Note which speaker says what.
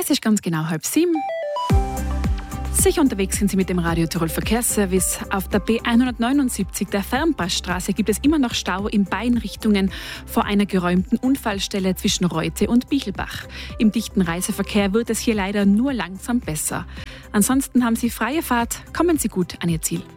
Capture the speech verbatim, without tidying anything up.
Speaker 1: Es ist ganz genau halb sieben. Sicher unterwegs sind Sie mit dem Radio Tirol Verkehrsservice. Auf der B hundertneunundsiebzig, der Fernpassstraße, gibt es immer noch Stau in beiden Richtungen vor einer geräumten Unfallstelle zwischen Reute und Bichelbach. Im dichten Reiseverkehr wird es hier leider nur langsam besser. Ansonsten haben Sie freie Fahrt, kommen Sie gut an Ihr Ziel.